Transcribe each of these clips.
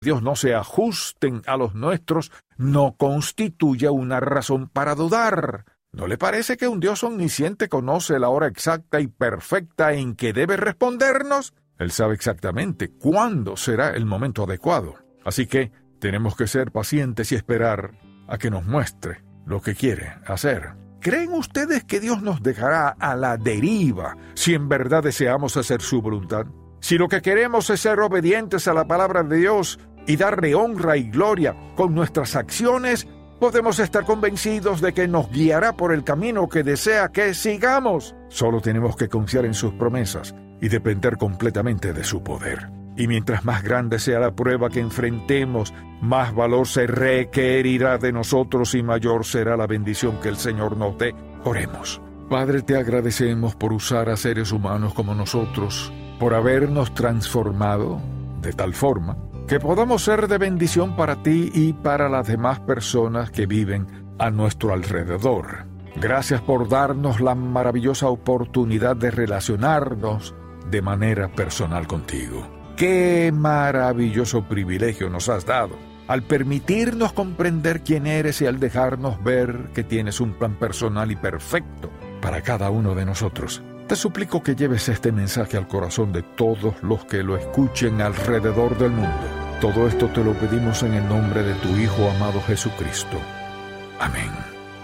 Dios no se ajusten a los nuestros no constituye una razón para dudar. ¿No le parece que un Dios omnisciente conoce la hora exacta y perfecta en que debe respondernos? Él sabe exactamente cuándo será el momento adecuado. Así que tenemos que ser pacientes y esperar a que nos muestre lo que quiere hacer. ¿Creen ustedes que Dios nos dejará a la deriva si en verdad deseamos hacer su voluntad? Si lo que queremos es ser obedientes a la palabra de Dios y darle honra y gloria con nuestras acciones, podemos estar convencidos de que nos guiará por el camino que desea que sigamos. Solo tenemos que confiar en sus promesas y depender completamente de su poder. Y mientras más grande sea la prueba que enfrentemos, más valor se requerirá de nosotros y mayor será la bendición que el Señor nos dé. Oremos. Padre, te agradecemos por usar a seres humanos como nosotros, por habernos transformado de tal forma que podamos ser de bendición para ti y para las demás personas que viven a nuestro alrededor. Gracias por darnos la maravillosa oportunidad de relacionarnos de manera personal contigo. ¡Qué maravilloso privilegio nos has dado al permitirnos comprender quién eres y al dejarnos ver que tienes un plan personal y perfecto para cada uno de nosotros! Te suplico que lleves este mensaje al corazón de todos los que lo escuchen alrededor del mundo. Todo esto te lo pedimos en el nombre de tu Hijo amado Jesucristo. Amén.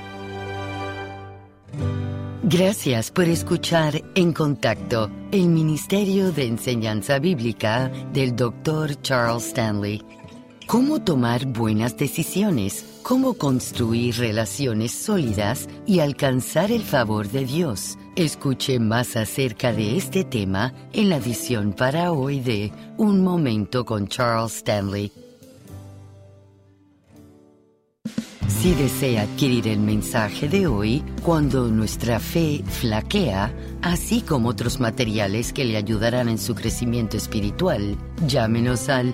Gracias por escuchar En Contacto, el Ministerio de Enseñanza Bíblica del Dr. Charles Stanley. Cómo tomar buenas decisiones, cómo construir relaciones sólidas y alcanzar el favor de Dios. Escuche más acerca de este tema en la edición para hoy de Un Momento con Charles Stanley. Si desea adquirir el mensaje de hoy, Cuando nuestra fe flaquea, así como otros materiales que le ayudarán en su crecimiento espiritual, llámenos al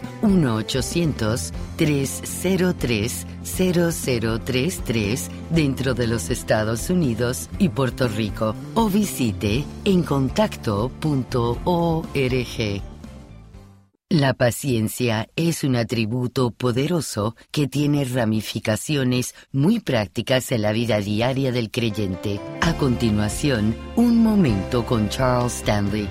1-800-303-0033 dentro de los Estados Unidos y Puerto Rico o visite encontacto.org. La paciencia es un atributo poderoso que tiene ramificaciones muy prácticas en la vida diaria del creyente. A continuación, Un Momento con Charles Stanley.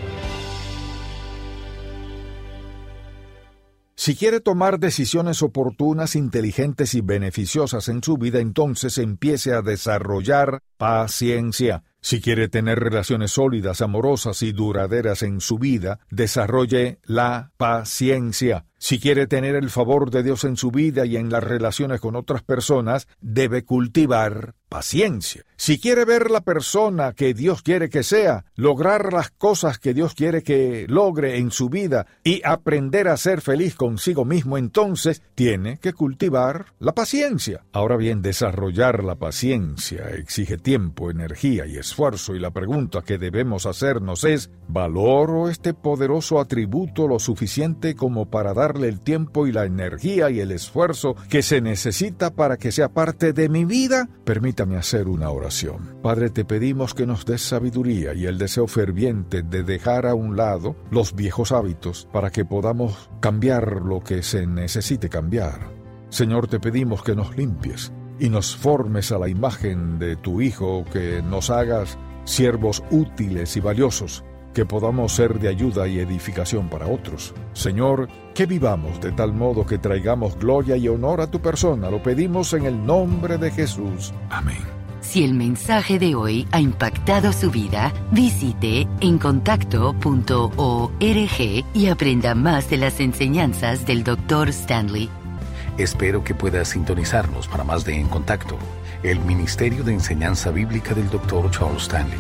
Si quiere tomar decisiones oportunas, inteligentes y beneficiosas en su vida, entonces empiece a desarrollar paciencia. Si quiere tener relaciones sólidas, amorosas y duraderas en su vida, desarrolle la paciencia. Si quiere tener el favor de Dios en su vida y en las relaciones con otras personas, debe cultivar paciencia. Si quiere ver la persona que Dios quiere que sea, lograr las cosas que Dios quiere que logre en su vida y aprender a ser feliz consigo mismo, entonces tiene que cultivar la paciencia. Ahora bien, desarrollar la paciencia exige tiempo, energía y esfuerzo, y la pregunta que debemos hacernos es: ¿valoro este poderoso atributo lo suficiente como para darle el tiempo y la energía y el esfuerzo que se necesita para que sea parte de mi vida? Permítame hacer una oración. Padre, te pedimos que nos des sabiduría y el deseo ferviente de dejar a un lado los viejos hábitos para que podamos cambiar lo que se necesite cambiar. Señor, te pedimos que nos limpies y nos formes a la imagen de tu Hijo, que nos hagas siervos útiles y valiosos, que podamos ser de ayuda y edificación para otros. Señor, que vivamos de tal modo que traigamos gloria y honor a tu persona. Lo pedimos en el nombre de Jesús. Amén. Si el mensaje de hoy ha impactado su vida, visite encontacto.org y aprenda más de las enseñanzas del Dr. Stanley. Espero que pueda sintonizarnos para más de En Contacto, el Ministerio de Enseñanza Bíblica del Dr. Charles Stanley.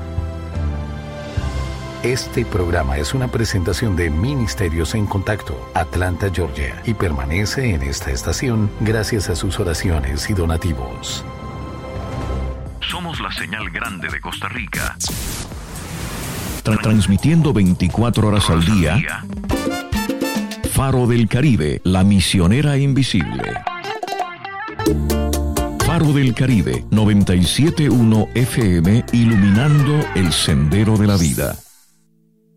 Este programa es una presentación de Ministerios en Contacto, Atlanta, Georgia, y permanece en esta estación gracias a sus oraciones y donativos. Somos la señal grande de Costa Rica. Transmitiendo 24 horas al día. Faro del Caribe, la misionera invisible. Faro del Caribe, 97.1 FM, iluminando el sendero de la vida.